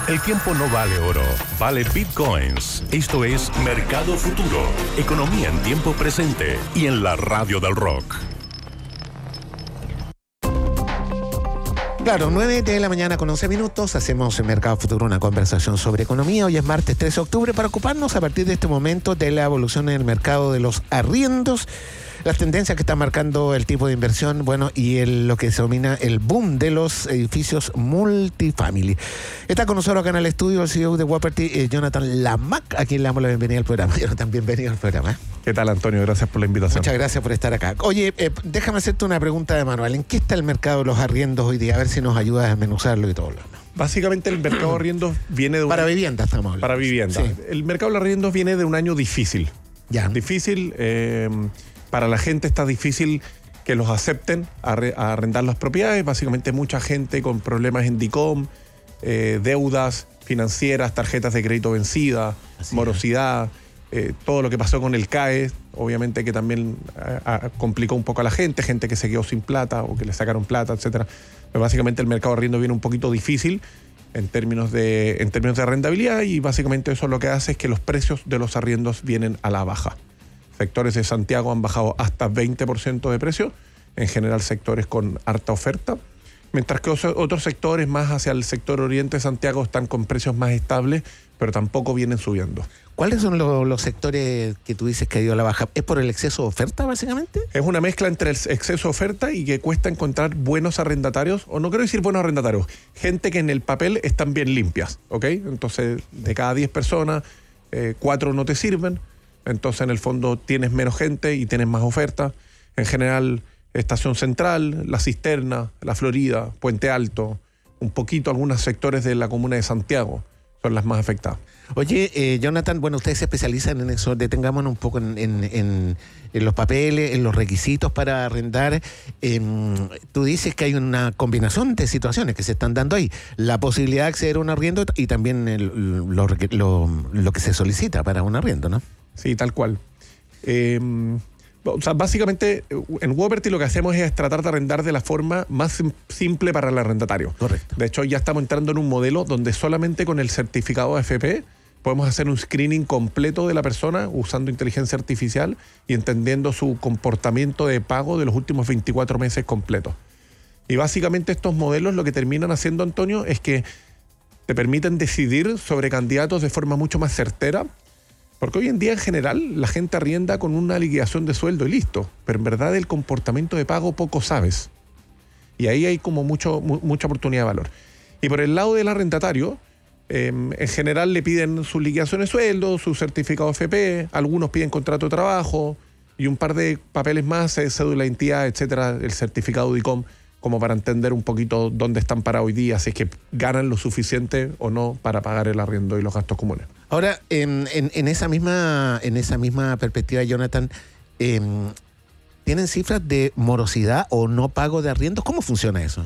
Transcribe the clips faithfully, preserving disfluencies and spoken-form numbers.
El tiempo no vale oro, vale bitcoins. Esto es Mercado Futuro, economía en tiempo presente y en la radio del rock. Claro, nueve de la mañana con once minutos, hacemos en Mercado Futuro una conversación sobre economía. Hoy es martes trece de octubre para ocuparnos a partir de este momento de la evolución en el mercado de los arriendos, las tendencias que está marcando el tipo de inversión, bueno, y el, lo que se denomina el boom de los edificios multifamily. Está con nosotros acá en el estudio el C E O de Waperty, eh, Jonathan Lamack, a quien le damos la bienvenida al programa. Jonathan, bienvenido al programa. ¿Qué tal, Antonio? Gracias por la invitación. Muchas gracias por estar acá. Oye, eh, déjame hacerte una pregunta de manual. ¿En qué está el mercado de los arriendos hoy día? A ver si nos ayudas a desmenuzarlo y todo lo demás. Básicamente el mercado de arriendos viene de un... Para vivienda estamos hablando. Para vivienda. Sí. El mercado de arriendos viene de un año difícil. Ya. Difícil... Eh, Para la gente está difícil que los acepten a, re, a arrendar las propiedades. Básicamente mucha gente con problemas en DICOM, eh, deudas financieras, tarjetas de crédito vencidas, Así morosidad, eh, todo lo que pasó con el C A E, obviamente que también a, a, complicó un poco a la gente, gente que se quedó sin plata o que le sacaron plata, etcétera. Pero básicamente el mercado de arriendo viene un poquito difícil en términos de, en términos de rentabilidad, y básicamente eso lo que hace es que los precios de los arriendos vienen a la baja. Sectores de Santiago han bajado hasta veinte por ciento de precio, en general sectores con harta oferta, mientras que otros sectores más hacia el sector oriente de Santiago están con precios más estables, pero tampoco vienen subiendo. ¿Cuáles son los, los sectores que tú dices que ha ido a la baja? ¿Es por el exceso de oferta, básicamente? Es una mezcla entre el exceso de oferta y que cuesta encontrar buenos arrendatarios, o no quiero decir buenos arrendatarios, gente que en el papel están bien limpias, ¿ok? Entonces, de cada diez personas, eh, cuatro no te sirven. Entonces, en el fondo, tienes menos gente y tienes más oferta. En general, Estación Central, La Cisterna, La Florida, Puente Alto, un poquito algunos sectores de la comuna de Santiago son las más afectadas. Oye, eh, Jonathan, bueno, ustedes se especializan en eso, detengámonos un poco en, en, en, en los papeles, en los requisitos para arrendar. Eh, tú dices que hay una combinación de situaciones que se están dando ahí. La posibilidad de acceder a un arriendo y también el, lo, lo, lo que se solicita para un arriendo, ¿no? Sí, tal cual. Eh, o sea, básicamente en Waperty lo que hacemos es tratar de arrendar de la forma más simple para el arrendatario. Correcto. De hecho, ya estamos entrando en un modelo donde solamente con el certificado A F P podemos hacer un screening completo de la persona usando inteligencia artificial y entendiendo su comportamiento de pago de los últimos veinticuatro meses completos. Y básicamente estos modelos lo que terminan haciendo, Antonio, es que te permiten decidir sobre candidatos de forma mucho más certera. Porque hoy en día, en general, la gente arrienda con una liquidación de sueldo y listo. Pero en verdad, del comportamiento de pago poco sabes. Y ahí hay como mucho, mu- mucha oportunidad de valor. Y por el lado del arrendatario, eh, en general le piden su liquidación de sueldo, su certificado F P, algunos piden contrato de trabajo y un par de papeles más, eh, cédula de identidad, etcétera, el certificado de DICOM, como para entender un poquito dónde están parados hoy día, si es que ganan lo suficiente o no para pagar el arriendo y los gastos comunes. Ahora, en, en, en, esa misma, en esa misma perspectiva, Jonathan, eh, ¿tienen cifras de morosidad o no pago de arriendos? ¿Cómo funciona eso?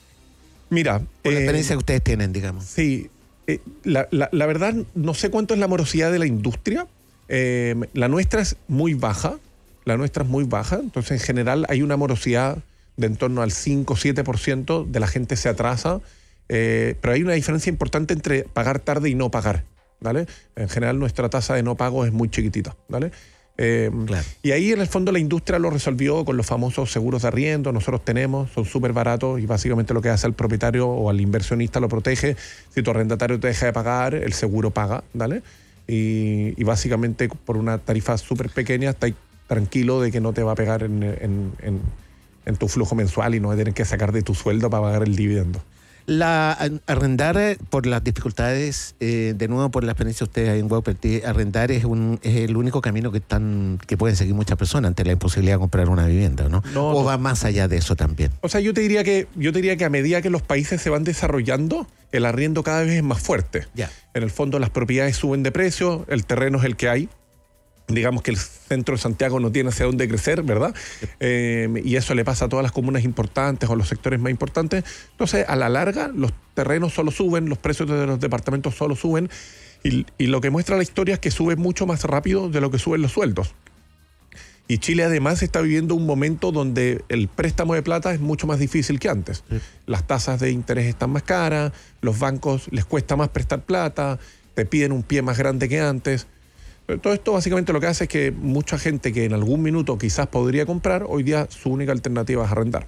Mira... Por la eh, experiencia que ustedes tienen, digamos. Sí, eh, la, la, la verdad no sé cuánto es la morosidad de la industria. Eh, la nuestra es muy baja, la nuestra es muy baja, entonces en general hay una morosidad de en torno al cinco o siete por ciento de la gente se atrasa, eh, pero hay una diferencia importante entre pagar tarde y no pagar, ¿vale? En general nuestra tasa de no pago es muy chiquitita, ¿vale? Eh, claro. Y ahí en el fondo la industria lo resolvió con los famosos seguros de arriendo. Nosotros tenemos, son súper baratos y básicamente lo que hace al propietario o al inversionista lo protege. Si tu arrendatario te deja de pagar, el seguro paga, ¿vale? Y, y básicamente por una tarifa súper pequeña estás tranquilo de que no te va a pegar en, en, en, en tu flujo mensual y no vas a tener que sacar de tu sueldo para pagar el dividendo. La arrendar por las dificultades, eh, de nuevo por la experiencia de ustedes en Waperty, arrendar es un es el único camino que están que pueden seguir muchas personas ante la imposibilidad de comprar una vivienda, ¿no? no o no. va más allá de eso también. O sea, yo te diría que yo te diría que a medida que los países se van desarrollando, el arriendo cada vez es más fuerte. Ya. En el fondo las propiedades suben de precio, el terreno es el que hay. Digamos que el centro de Santiago no tiene hacia dónde crecer, ¿verdad? Eh, y eso le pasa a todas las comunas importantes o los sectores más importantes. Entonces, a la larga, los terrenos solo suben, los precios de los departamentos solo suben, y, y lo que muestra la historia es que sube mucho más rápido de lo que suben los sueldos. Y Chile además está viviendo un momento donde el préstamo de plata es mucho más difícil que antes. Sí. Las tasas de interés están más caras, los bancos les cuesta más prestar plata, te piden un pie más grande que antes. Pero todo esto básicamente lo que hace es que mucha gente que en algún minuto quizás podría comprar, hoy día su única alternativa es arrendar.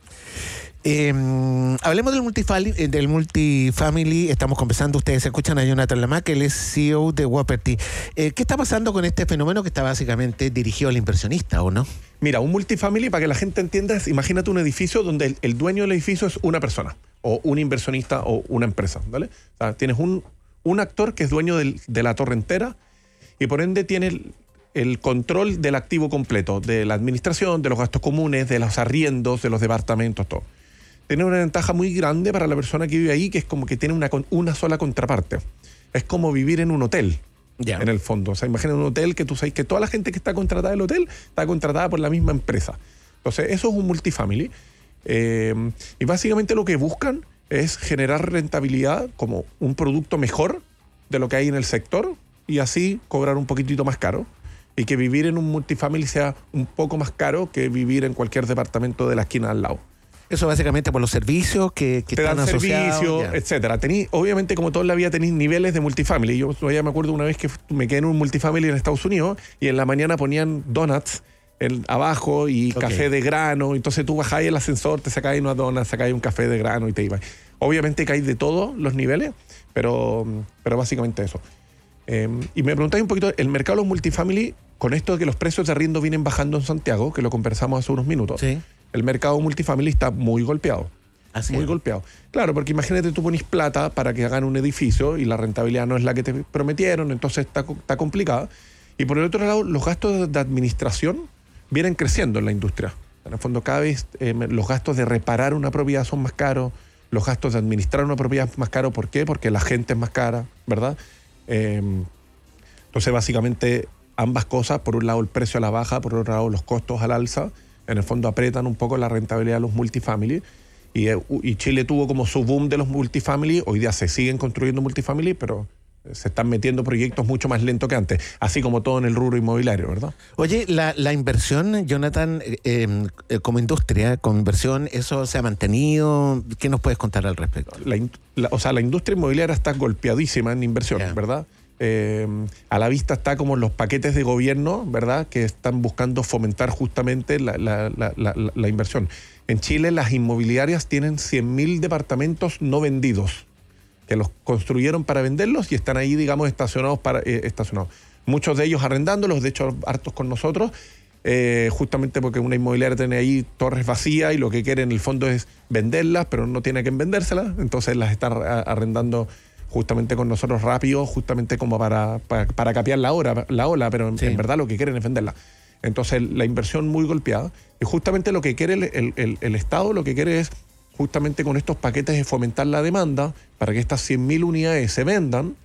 Eh, hablemos del multifamily, del multifamily. Estamos conversando, ustedes escuchan a Jonathan Lamaque, él es C E O de Waperty. Eh, ¿Qué está pasando con este fenómeno que está básicamente dirigido al inversionista, o no? Mira, un multifamily, para que la gente entienda, es, imagínate un edificio donde el, el dueño del edificio es una persona, o un inversionista, o una empresa, ¿vale? O sea, tienes un, un actor que es dueño del, de la torre entera, y por ende tiene el, el control del activo completo, de la administración, de los gastos comunes, de los arriendos, de los departamentos, todo. Tiene una ventaja muy grande para la persona que vive ahí, que es como que tiene una, una sola contraparte. Es como vivir en un hotel, yeah. en el fondo. O sea, imagina un hotel que tú sabes que toda la gente que está contratada del hotel está contratada por la misma empresa. Entonces, eso es un multifamily. Eh, y básicamente lo que buscan es generar rentabilidad como un producto mejor de lo que hay en el sector y así cobrar un poquitito más caro. Y que vivir en un multifamily sea un poco más caro que vivir en cualquier departamento de la esquina al lado. Eso básicamente por los servicios que, que te están dan asociados. Servicios, etcétera. Tení, obviamente, como toda la vida, tenéis niveles de multifamily. Yo todavía me acuerdo una vez que me quedé en un multifamily en Estados Unidos y en la mañana ponían donuts en, abajo y okay. café de grano. Entonces tú bajabas el ascensor, te sacabas una donut, sacabas un café de grano y te ibas. Obviamente que hay de todos los niveles, pero, pero básicamente eso. Eh, y me preguntáis un poquito, el mercado de los multifamily, con esto de que los precios de arriendo vienen bajando en Santiago, que lo conversamos hace unos minutos. Sí. El mercado multifamily está muy golpeado. Así muy es. golpeado. Claro, porque imagínate, tú pones plata para que hagan un edificio y la rentabilidad no es la que te prometieron, entonces está, está complicada. Y por el otro lado, los gastos de administración vienen creciendo en la industria. En el fondo, cada vez eh, los gastos de reparar una propiedad son más caros, los gastos de administrar una propiedad son más caros. ¿Por qué? Porque la gente es más cara, ¿verdad? Eh, entonces, básicamente, ambas cosas, por un lado el precio a la baja, por otro lado los costos al alza, en el fondo apretan un poco la rentabilidad de los multifamily. Y, y Chile tuvo como su boom de los multifamily. Hoy día se siguen construyendo multifamily, pero se están metiendo proyectos mucho más lentos que antes, así como todo en el rubro inmobiliario, ¿verdad? Oye, la, la inversión, Jonathan, eh, eh, como industria, como inversión, ¿eso se ha mantenido? ¿Qué nos puedes contar al respecto? La, la, o sea, la industria inmobiliaria está golpeadísima en inversión, yeah. ¿verdad? Eh, a la vista está como los paquetes de gobierno, ¿verdad?, que están buscando fomentar justamente la, la, la, la, la inversión. En Chile las inmobiliarias tienen cien mil departamentos no vendidos, que los construyeron para venderlos y están ahí, digamos, estacionados. para eh, estacionados. Muchos de ellos arrendándolos, de hecho, hartos con nosotros, eh, justamente porque una inmobiliaria tiene ahí torres vacías y lo que quiere en el fondo es venderlas, pero no tiene quien vendérselas, entonces las está arrendando justamente con nosotros rápido, justamente como para, para, para capear la, hora, la ola, pero en, sí. en verdad lo que quieren es venderla. Entonces la inversión muy golpeada. Y justamente lo que quiere el, el, el, el Estado, lo que quiere es justamente con estos paquetes de fomentar la demanda para que estas cien mil unidades se vendan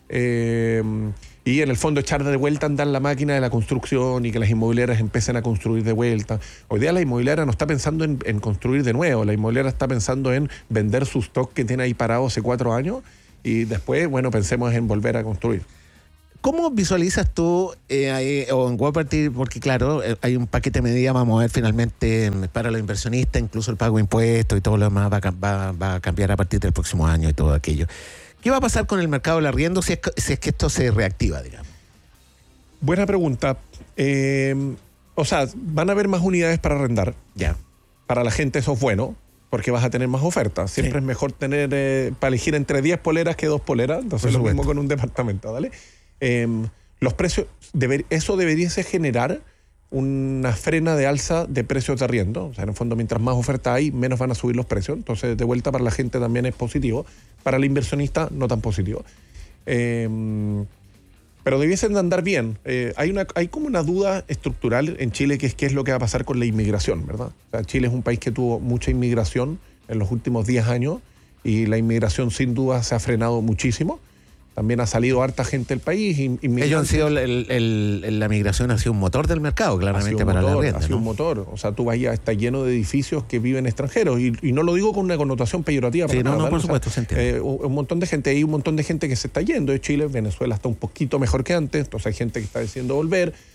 eh, y en el fondo echar de vuelta, andar la máquina de la construcción y que las inmobiliarias empiecen a construir de vuelta. Hoy día la inmobiliaria no está pensando en, en construir de nuevo, la inmobiliaria está pensando en vender su stock que tiene ahí parado hace cuatro años y después, bueno, pensemos en volver a construir. ¿Cómo visualizas tú eh, ahí, o en Waperty? Porque claro, eh, hay un paquete de medidas, vamos a ver finalmente eh, para los inversionistas, incluso el pago de impuestos y todo lo demás va, va, va a cambiar a partir del próximo año y todo aquello. ¿Qué va a pasar con el mercado del arriendo si es, si es que esto se reactiva, digamos? Buena pregunta. Eh, o sea, van a haber más unidades para arrendar. Ya. Para la gente eso es bueno, porque vas a tener más ofertas. Siempre sí. es mejor tener, eh, para elegir entre diez poleras que dos poleras. Entonces lo mismo con un departamento, ¿vale? Eh, los precios, deber, eso debería generar una frena de alza de precios de arriendo. O sea, en el fondo, mientras más oferta hay, menos van a subir los precios. Entonces, de vuelta para la gente también es positivo. Para el inversionista, no tan positivo. Eh, pero debiesen de andar bien. Eh, hay, una, hay como una duda estructural en Chile, que es qué es lo que va a pasar con la inmigración, ¿verdad? O sea, Chile es un país que tuvo mucha inmigración en los últimos diez años y la inmigración sin duda se ha frenado muchísimo. También ha salido harta gente del país. Ellos han sido, el, el, el, la migración ha sido un motor del mercado, claramente, para motor, la arrienda. Ha sido ¿no? un motor. O sea, tú vas ya, está lleno de edificios que viven extranjeros. Y, y no lo digo con una connotación peyorativa. Sí, para no, nada, no, por o supuesto, sea, se entiende. Eh, un montón de gente, hay un montón de gente que se está yendo de Chile. Venezuela está un poquito mejor que antes. Entonces hay gente que está decidiendo volver.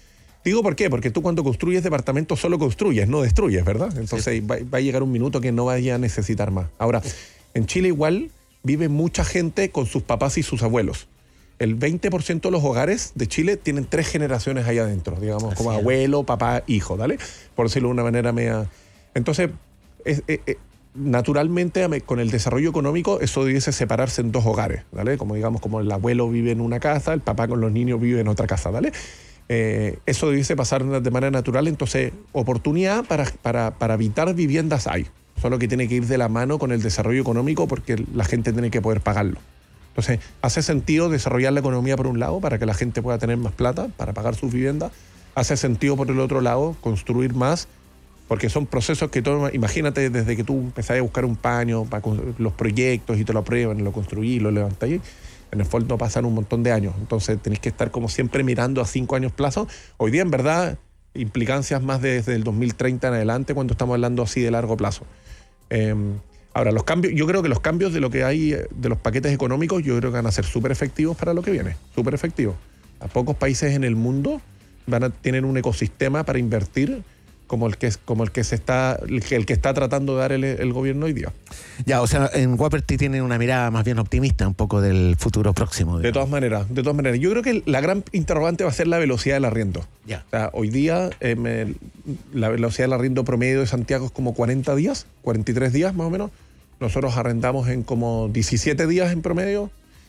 Digo por qué, porque tú cuando construyes departamentos solo construyes, no destruyes, ¿verdad? Entonces sí. va, va a llegar un minuto que no vaya a necesitar más. Ahora, en Chile igual vive mucha gente con sus papás y sus abuelos. El veinte por ciento de los hogares de Chile tienen tres generaciones ahí adentro, digamos, Así como es. abuelo, papá, hijo, ¿vale? Por decirlo de una manera media. Entonces, es, es, es, naturalmente, con el desarrollo económico, eso debiese separarse en dos hogares, ¿vale? Como digamos, como el abuelo vive en una casa, el papá con los niños vive en otra casa, ¿vale? Eh, eso debiese pasar de manera natural, entonces, oportunidad para, para, para habitar viviendas hay. Solo que tiene que ir de la mano con el desarrollo económico porque la gente tiene que poder pagarlo. Entonces, hace sentido desarrollar la economía por un lado para que la gente pueda tener más plata para pagar sus viviendas. Hace sentido por el otro lado construir más, porque son procesos que todo, imagínate desde que tú empezás a buscar un paño para los proyectos y te lo aprueban, lo construís, lo levantáis, en el fondo pasan un montón de años. Entonces tenés que estar como siempre mirando a cinco años plazo. Hoy día en verdad implicancias más desde el dos mil treinta en adelante cuando estamos hablando así de largo plazo. Eh, Ahora, los cambios, yo creo que los cambios de lo que hay, de los paquetes económicos, yo creo que van a ser súper efectivos para lo que viene, súper efectivos. A pocos países en el mundo van a tener un ecosistema para invertir como el que es, como el que se está, el que, el que está tratando de dar el, el gobierno hoy día. Ya, o sea, en Waperty tienen una mirada más bien optimista un poco del futuro próximo. Digamos. De todas maneras, de todas maneras. Yo creo que la gran interrogante va a ser la velocidad del arriendo. Ya. O sea, hoy día eh, me, la velocidad del arriendo promedio de Santiago es como cuarenta días, cuarenta y tres días más o menos. Nosotros arrendamos en como diecisiete días en promedio.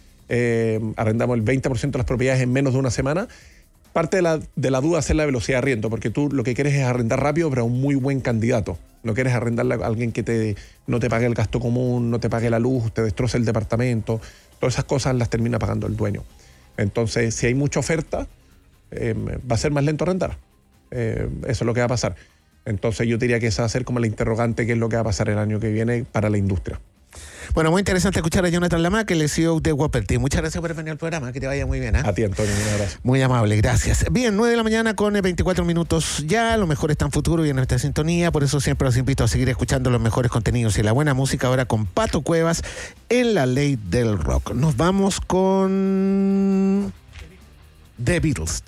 Eh, arrendamos el veinte por ciento de las propiedades en menos de una semana. Parte de la, de la duda es la velocidad de arriendo, porque tú lo que quieres es arrendar rápido, pero a un muy buen candidato. No quieres arrendarle a alguien que te, no te pague el gasto común, no te pague la luz, te destroce el departamento. Todas esas cosas las termina pagando el dueño. Entonces, si hay mucha oferta, eh, va a ser más lento arrendar. Eh, eso es lo que va a pasar. Entonces, yo diría que esa va a ser como la interrogante, qué es lo que va a pasar el año que viene para la industria. Bueno, muy interesante escuchar a Jonathan Lamarque, el C E O de Waperty. Muchas gracias por venir al programa, que te vaya muy bien. ¿eh? A ti, Antonio, un abrazo. Muy amable, gracias. Bien, nueve de la mañana con veinticuatro minutos ya, lo mejor está en futuro y en nuestra sintonía, por eso siempre los invito a seguir escuchando los mejores contenidos y la buena música ahora con Pato Cuevas en La Ley del Rock. Nos vamos con The Beatles.